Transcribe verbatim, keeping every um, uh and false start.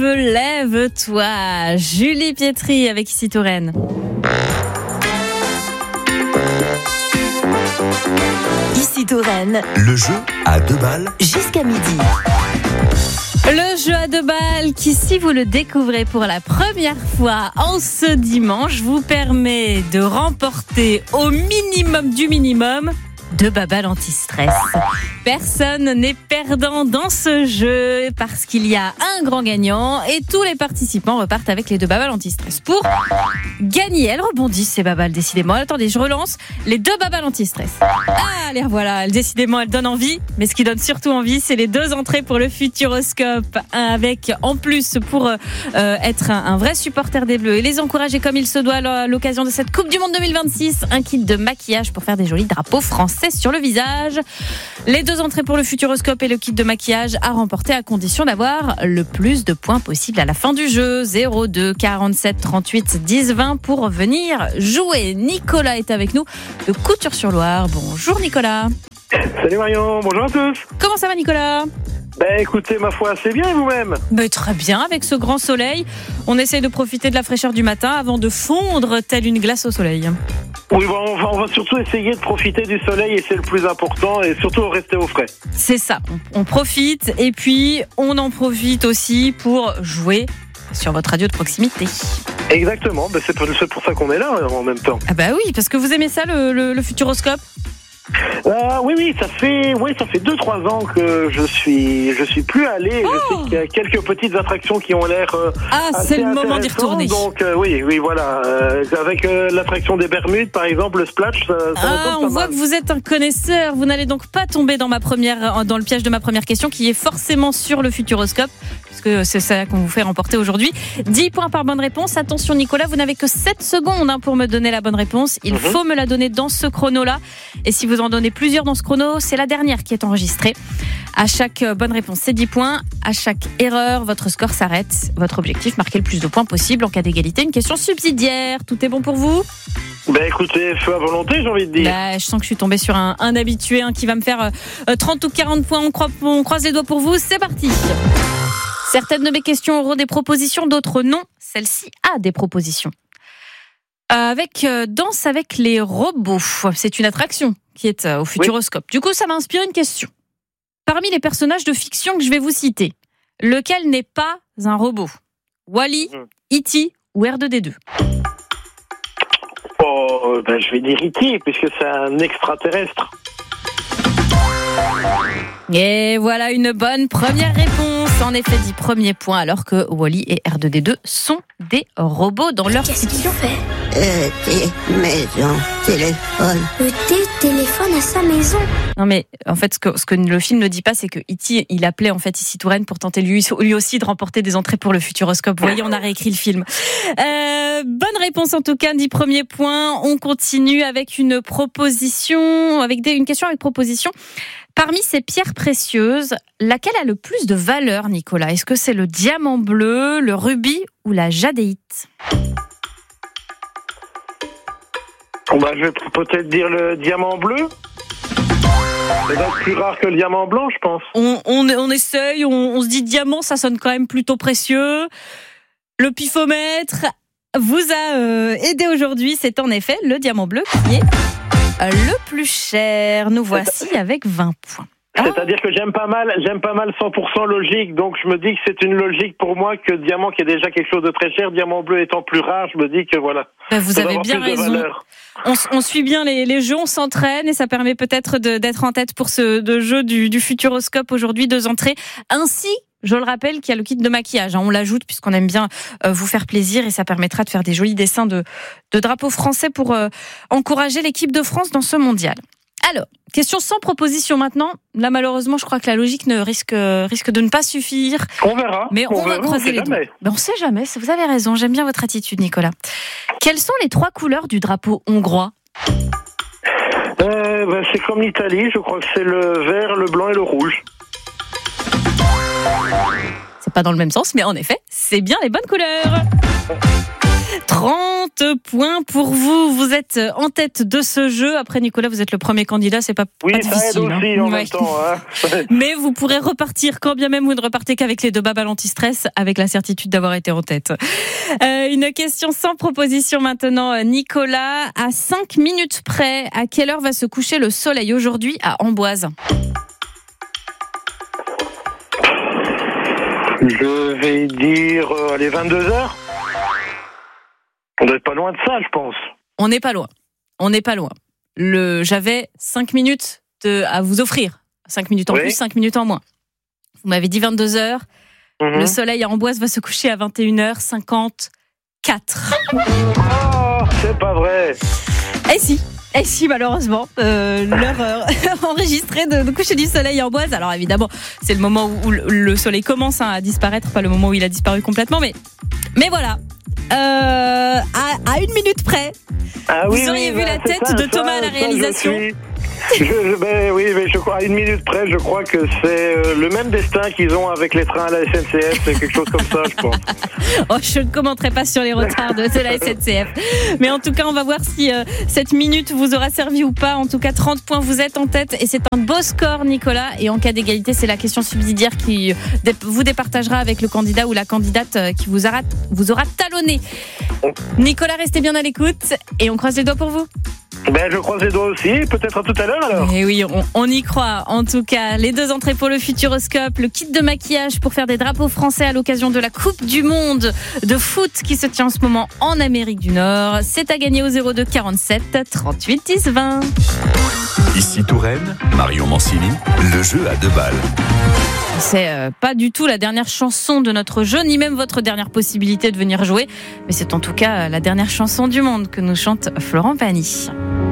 Lève-toi. Julie Pietri avec Ici Touraine. Ici Touraine. Le jeu à deux balles. Jusqu'à midi. Le jeu à deux balles qui, si vous le découvrez pour la première fois en ce dimanche, vous permet de remporter au minimum du minimum deux babales anti-stress. Personne n'est perdant dans ce jeu parce qu'il y a un grand gagnant et tous les participants repartent avec les deux babales anti-stress. Pour gagner, elles rebondissent ces babales, décidément. Attendez, je relance les deux babales anti-stress. Ah, les voilà, décidément, elles donnent envie. Mais ce qui donne surtout envie, c'est les deux entrées pour le Futuroscope. Avec, en plus, pour euh, être un, un vrai supporter des Bleus et les encourager comme il se doit à l'occasion de cette Coupe du Monde deux mille vingt-six, un kit de maquillage pour faire des jolis drapeaux français sur le visage. Les deux entrées pour le Futuroscope et le kit de maquillage à remporter à condition d'avoir le plus de points possible à la fin du jeu. zéro deux quarante-sept trente-huit dix vingt pour venir jouer. Nicolas est avec nous de Couture-sur-Loire. Bonjour Nicolas. Salut Marion, bonjour à tous. Comment ça va Nicolas ? Ben écoutez, ma foi, c'est bien et vous-même ? Ben, très bien, avec ce grand soleil. On essaye de profiter de la fraîcheur du matin avant de fondre telle une glace au soleil. Oui, bon, on, va, on va surtout essayer de profiter du soleil et c'est le plus important et surtout rester au frais. C'est ça, on, on profite et puis on en profite aussi pour jouer sur votre radio de proximité. Exactement, ben c'est, pour, c'est pour ça qu'on est là en même temps. Ah bah oui, parce que vous aimez ça le, le, le Futuroscope ? Euh, oui, oui, ça fait, oui, ça fait deux trois ans que je suis, je suis plus allé. Oh je sais qu'il y a quelques petites attractions qui ont l'air. Euh, ah, assez c'est le moment d'y retourner. Donc euh, oui, oui, voilà. Euh, avec euh, l'attraction des Bermudes, par exemple, le splash. Ça, ça ah, on voit mal. Que vous êtes un connaisseur. Vous n'allez donc pas tomber dans ma première, dans le piège de ma première question, qui est forcément sur le Futuroscope, parce que c'est ça qu'on vous fait remporter aujourd'hui. dix points par bonne réponse. Attention, Nicolas, vous n'avez que sept secondes hein, pour me donner la bonne réponse. Il mm-hmm. faut me la donner dans ce chrono-là. Et si vous en donnez plusieurs dans ce chrono, c'est la dernière qui est enregistrée. À chaque bonne réponse, c'est dix points. À chaque erreur, votre score s'arrête. Votre objectif, marquer le plus de points possible. En cas d'égalité, une question subsidiaire. Tout est bon pour vous ? Ben écoutez, feu à volonté, j'ai envie de dire. Là, je sens que je suis tombée sur un, un habitué hein, qui va me faire euh, trente ou quarante points. On, croit, on croise les doigts pour vous. C'est parti. Certaines de mes questions auront des propositions, d'autres non. Celle-ci a des propositions. Avec euh, Danse avec les robots. C'est une attraction qui est euh, au Futuroscope. Oui. Du coup, ça m'a inspiré une question. Parmi les personnages de fiction que je vais vous citer, lequel n'est pas un robot ? Wall-E, mmh. E T ou R deux D deux ? Oh, ben je vais dire E T puisque c'est un extraterrestre. Et voilà une bonne première réponse. En effet, dix premiers points, alors que Wall-E et R deux D deux sont des robots dans leur Qu'est-ce fiction. qu'il fait ? E T, maison, téléphone. E T téléphone à sa maison. Non mais en fait, ce que, ce que le film ne dit pas, c'est que E T, il appelait en fait Ici Touraine pour tenter lui, lui aussi de remporter des entrées pour le Futuroscope. Vous voyez, on a réécrit le film. Euh, bonne réponse en tout cas, dix premiers points. On continue avec une proposition, avec des, une question avec proposition. Parmi ces pierres précieuses, laquelle a le plus de valeur, Nicolas ? Est-ce que c'est le diamant bleu, le rubis ou la jadéite ? Bah, je vais peut-être dire le diamant bleu. C'est donc plus rare que le diamant blanc, je pense. On, on, on essaye, on, on se dit diamant, ça sonne quand même plutôt précieux. Le pifomètre vous a euh, aidé aujourd'hui. C'est en effet le diamant bleu qui est le plus cher. Nous voici avec vingt points. C'est-à-dire que j'aime pas mal, j'aime pas mal cent pour cent logique, donc je me dis que c'est une logique pour moi que diamant qui est déjà quelque chose de très cher, diamant bleu étant plus rare, je me dis que voilà. Ben vous avez bien raison. On, on suit bien les, les jeux, on s'entraîne et ça permet peut-être de, d'être en tête pour ce de jeu du, du Futuroscope aujourd'hui, deux entrées. Ainsi, je le rappelle, qu'il y a le kit de maquillage. On l'ajoute puisqu'on aime bien euh, vous faire plaisir et ça permettra de faire des jolis dessins de, de drapeaux français pour euh, encourager l'équipe de France dans ce mondial. Alors, question sans proposition maintenant. Là, malheureusement, je crois que la logique ne risque, risque de ne pas suffire. On verra. Mais on, on va verra, croiser on les doigts. Ben, on ne sait jamais. Vous avez raison. J'aime bien votre attitude, Nicolas. Quelles sont les trois couleurs du drapeau hongrois ? euh, ben, C'est comme l'Italie. Je crois que c'est le vert, le blanc et le rouge. C'est pas dans le même sens, mais en effet, c'est bien les bonnes couleurs. trente points pour vous. Vous êtes en tête de ce jeu. Après Nicolas, vous êtes le premier candidat. C'est pas, oui, pas ça difficile. aide aussi hein. en Ouais. même temps. Hein. Mais vous pourrez repartir, quand bien même vous ne repartez qu'avec les deux babales anti-stress, avec la certitude d'avoir été en tête. Euh, une question sans proposition maintenant, Nicolas. À cinq minutes près, à quelle heure va se coucher le soleil aujourd'hui à Amboise ? Je vais dire, euh, allez, vingt-deux heures. On doit être pas loin de ça, je pense. On n'est pas loin. On n'est pas loin. Le, j'avais cinq minutes de, à vous offrir. cinq minutes en Oui. plus, cinq minutes en moins. Vous m'avez dit vingt-deux heures. Mhm. Le soleil à Amboise va se coucher à vingt et une heures cinquante-quatre. Oh, c'est pas vrai. Eh si, eh si, malheureusement, euh, l'heure euh, enregistrée de, de coucher du soleil à Amboise. Alors évidemment, c'est le moment où, où le soleil commence hein, à disparaître, pas le moment où il a disparu complètement, mais, mais voilà. Euh, à, à une minute près, Ah, vous oui, auriez oui, vu bah, la c'est tête ça, de ça, Thomas à la ça, réalisation. Je, suis- je, je- ben, oui, mais je crois, à une minute près, je crois que c'est euh, le même destin qu'ils ont avec les trains à la S N C F, c'est quelque chose comme ça, je pense. Oh, je ne commenterai pas sur les retards de, de la S N C F. Mais en tout cas, on va voir si euh, cette minute vous aura servi ou pas. En tout cas, trente points, vous êtes en tête. Et c'est un beau score, Nicolas. Et en cas d'égalité, c'est la question subsidiaire qui dé- vous départagera avec le candidat ou la candidate euh, qui vous aura, vous aura talonné. Nicolas, restez bien à l'écoute. Et on croise les doigts pour vous. Ben, je croise les doigts aussi, peut-être à tout à l'heure alors. Et oui, on, on y croit. En tout cas, les deux entrées pour le Futuroscope, le kit de maquillage pour faire des drapeaux français à l'occasion de la Coupe du Monde de foot qui se tient en ce moment en Amérique du Nord. C'est à gagner au zéro deux quarante-sept trente-huit dix vingt. Ici Touraine, Marion Mancini, le jeu à deux balles. C'est euh, pas du tout la dernière chanson de notre jeu, ni même votre dernière possibilité de venir jouer. Mais c'est en tout cas la dernière chanson du monde que nous chante Florent Pagny.